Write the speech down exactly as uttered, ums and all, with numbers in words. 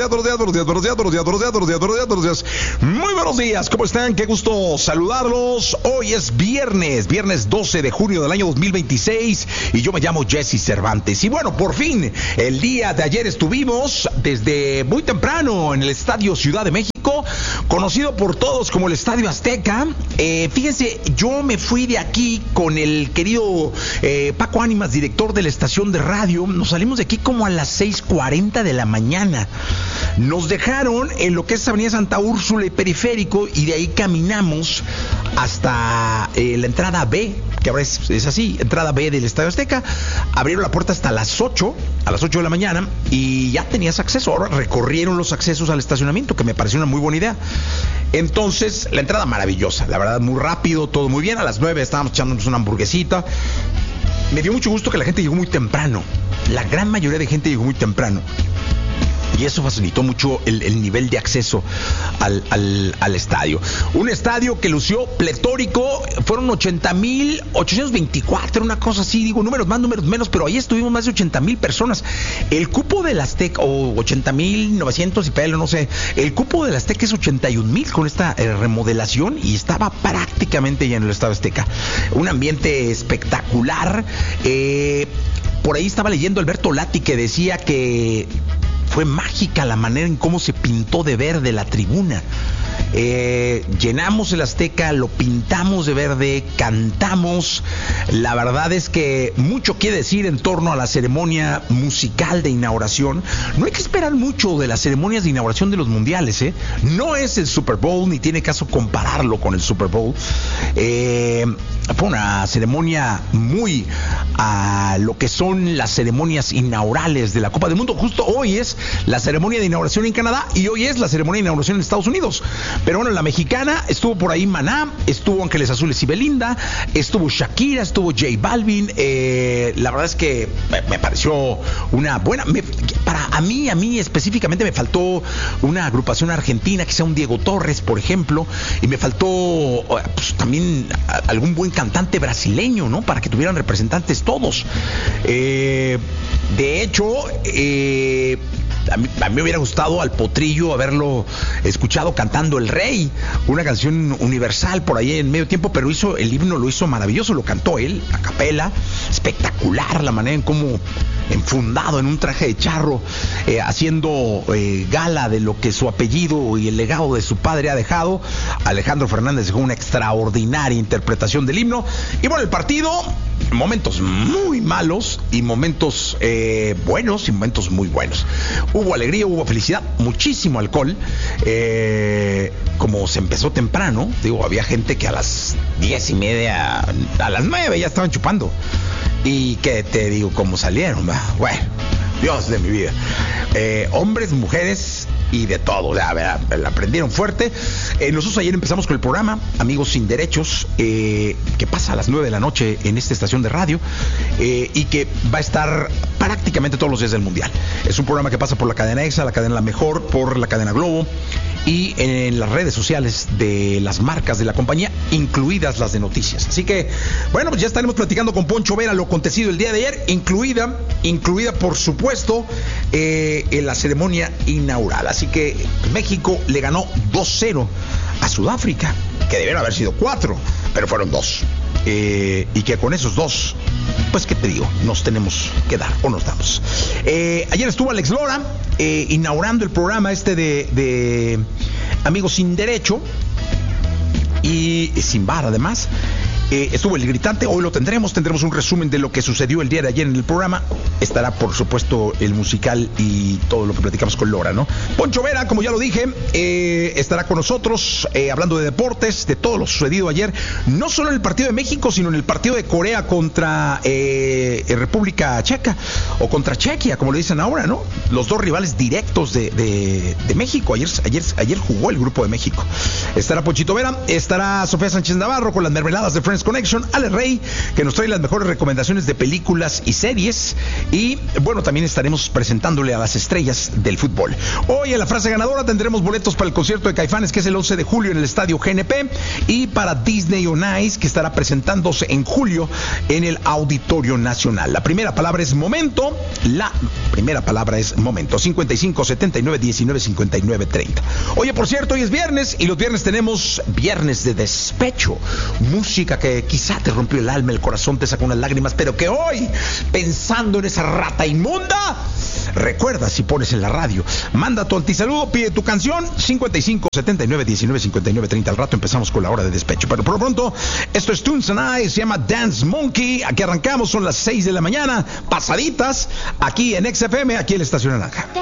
días, buenos días, buenos días, buenos días, buenos días, buenos días, buenos días, buenos días, buenos días. Muy buenos días, ¿cómo están? Qué gusto saludarlos. Hoy es viernes, viernes doce de junio del año dos mil veintiséis y yo me llamo Jesse Cervantes. Y bueno, por fin, el día de ayer estuvimos desde muy temprano en el Estadio Ciudad de México, conocido por todos como el Estadio Azteca. Eh, fíjense, yo me fui de aquí con el querido eh, Paco Ánimas, director de la estación de radio. Nos salimos de aquí como a las seis cuarenta de la mañana. Nos dejaron en lo que es Avenida Santa Úrsula y Periférico y de ahí caminamos hasta eh, la entrada B, que ahora es, es así, entrada B del Estadio Azteca. Abrieron la puerta hasta las ocho, a las ocho de la mañana, y ya tenías acceso. Ahora recorrieron los accesos al estacionamiento, que me pareció una muy buena idea. Entonces, la entrada maravillosa, la verdad, muy rápido, todo muy bien. A las nueve estábamos echándonos una hamburguesita. Me dio mucho gusto que la gente llegó muy temprano. La gran mayoría de gente llegó muy temprano. Y eso facilitó mucho el, el nivel de acceso al, al, al estadio. Un estadio que lució pletórico, fueron ochenta mil ochocientos veinticuatro, una cosa así, digo, números más, números menos, pero ahí estuvimos más de ochenta mil personas. El cupo del Azteca, o ochenta mil novecientos y pelo, no sé, el cupo del Azteca es ochenta y un mil con esta eh, remodelación y estaba prácticamente lleno el Estadio Azteca. Un ambiente espectacular. Eh, por ahí estaba leyendo Alberto Lati que decía que fue mágica la manera en cómo se pintó de verde la tribuna. Eh, llenamos el Azteca, lo pintamos de verde, cantamos. La verdad es que mucho quiere decir en torno a la ceremonia musical de inauguración. No hay que esperar mucho de las ceremonias de inauguración de los mundiales, ¿eh? No es el Super Bowl, ni tiene caso compararlo con el Super Bowl. Eh, fue una ceremonia muy a lo que son las ceremonias inaugurales de la Copa del Mundo. Justo hoy es la ceremonia de inauguración en Canadá y hoy es la ceremonia de inauguración en Estados Unidos. Pero bueno, la mexicana estuvo por ahí Maná, estuvo Ángeles Azules y Belinda, estuvo Shakira, estuvo J Balvin. Eh, la verdad es que me, me pareció una buena. Me, para a mí, a mí específicamente me faltó una agrupación argentina, que sea un Diego Torres, por ejemplo, y me faltó pues, también algún buen cantante brasileño, ¿no? Para que tuvieran representantes todos. Eh, de hecho, eh, A mí, a mí me hubiera gustado al Potrillo haberlo escuchado cantando El Rey, una canción universal por ahí en medio tiempo, pero hizo el himno, lo hizo maravilloso, lo cantó él a capela, espectacular la manera en cómo enfundado en un traje de charro, eh, haciendo eh, gala de lo que su apellido y el legado de su padre ha dejado. Alejandro Fernández dejó una extraordinaria interpretación del himno. Y bueno, el partido, momentos muy malos y momentos eh, buenos y momentos muy buenos. Hubo alegría, hubo felicidad, muchísimo alcohol. Eh, como se empezó temprano, digo, había gente que a las diez y media, a las nueve ya estaban chupando. Y que te digo, cómo salieron, ¿va? Bueno, Dios de mi vida. Eh, hombres, mujeres y de todo. A ver, la aprendieron fuerte. Eh, nosotros ayer empezamos con el programa Amigos Sin Derechos, eh, que pasa a las nueve de la noche en esta estación de radio, eh, y que va a estar prácticamente todos los días del Mundial. Es un programa que pasa por la cadena Exa, la cadena La Mejor, por la cadena Globo y en las redes sociales de las marcas de la compañía, incluidas las de noticias. Así que, bueno, pues ya estaremos platicando con Poncho Vera lo acontecido el día de ayer, incluida, incluida por supuesto, eh, en la ceremonia inaugural. Así que México le ganó dos cero a Sudáfrica, que debieron haber sido cuatro, pero fueron dos. Eh, y que con esos dos, pues qué te digo, nos tenemos que dar o nos damos. Eh, ayer estuvo Alex Lora eh, inaugurando el programa este de, de Amigos Sin Derecho y sin bar además. Eh, estuvo El Gritante, hoy lo tendremos, tendremos un resumen de lo que sucedió el día de ayer en el programa. Estará, por supuesto, el musical y todo lo que platicamos con Lora, ¿no? Poncho Vera, como ya lo dije, eh, estará con nosotros eh, hablando de deportes, de todo lo sucedido ayer, no solo en el partido de México, sino en el partido de Corea contra eh, República Checa, o contra Chequia, como le dicen ahora, ¿no? Los dos rivales directos de, de, de México. Ayer, ayer, ayer jugó el grupo de México. Estará Ponchito Vera, estará Sofía Sánchez Navarro con las mermeladas de Friends Connection, Ale Rey, que nos trae las mejores recomendaciones de películas y series, y bueno, también estaremos presentándole a las estrellas del fútbol. Hoy en la frase ganadora tendremos boletos para el concierto de Caifanes, que es el once de julio en el estadio G N P, y para Disney on Ice, que estará presentándose en julio en el Auditorio Nacional. La primera palabra es momento, la primera palabra es momento. cincuenta y cinco, setenta y nueve, diecinueve, cincuenta y nueve, treinta. Oye, por cierto, hoy es viernes, y los viernes tenemos viernes de despecho, música que quizá te rompió el alma, el corazón, te sacó unas lágrimas, pero que hoy, pensando en esa rata inmunda, recuerda si pones en la radio. Manda tu antisaludo, pide tu canción, cincuenta y cinco, setenta y nueve, diecinueve, cincuenta y nueve, treinta. Al rato empezamos con la hora de despecho, pero por lo pronto, esto es Tunes and I, se llama Dance Monkey. Aquí arrancamos, son las seis de la mañana, pasaditas, aquí en X F M, aquí en la Estación Naranja.